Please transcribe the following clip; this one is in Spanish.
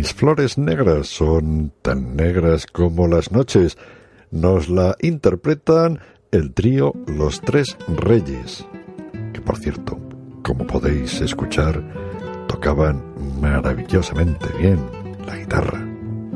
Mis flores negras son tan negras como las noches. Nos la interpretan el trío Los Tres Reyes, que por cierto, como podéis escuchar, tocaban maravillosamente bien la guitarra.